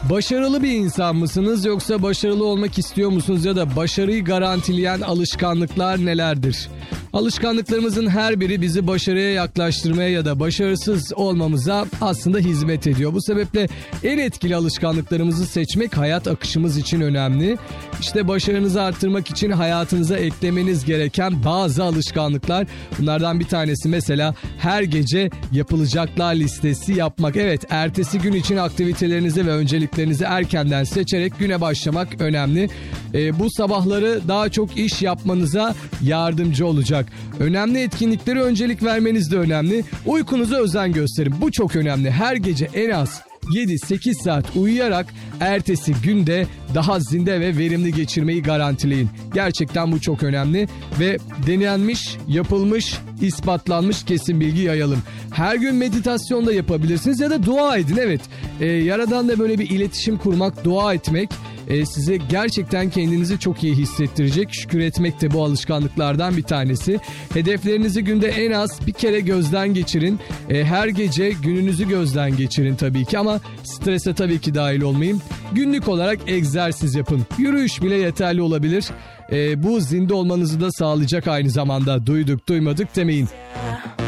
Başarılı bir insan mısınız yoksa başarılı olmak istiyor musunuz ya da başarıyı garantileyen alışkanlıklar nelerdir? Alışkanlıklarımızın her biri bizi başarıya yaklaştırmaya ya da başarısız olmamıza aslında hizmet ediyor. Bu sebeple en etkili alışkanlıklarımızı seçmek hayat akışımız için önemli. İşte başarınızı arttırmak için hayatınıza eklemeniz gereken bazı alışkanlıklar. Bunlardan bir tanesi mesela her gece yapılacaklar listesi yapmak. Evet, ertesi gün için aktivitelerinizi ve önceliklerinizi erkenden seçerek güne başlamak önemli. Bu sabahları daha çok iş yapmanıza yardımcı olacak. Önemli etkinliklere öncelik vermeniz de önemli. Uykunuza özen gösterin. Bu çok önemli. Her gece en az 7-8 saat uyuyarak ertesi günde daha zinde ve verimli geçirmeyi garantileyin. Gerçekten bu çok önemli ve denenmiş, yapılmış, ispatlanmış kesin bilgi yayalım. Her gün meditasyon da yapabilirsiniz ya da dua edin. Evet, Yaradan'la böyle bir iletişim kurmak, dua etmek size gerçekten kendinizi çok iyi hissettirecek. Şükür etmek de bu alışkanlıklardan bir tanesi. Hedeflerinizi günde en az bir kere gözden geçirin. Her gece gününüzü gözden geçirin tabii ki ama strese tabii ki dahil olmayın. Günlük olarak egzersiz yapın. Yürüyüş bile yeterli olabilir. Bu zinde olmanızı da sağlayacak aynı zamanda. Duyduk duymadık demeyin.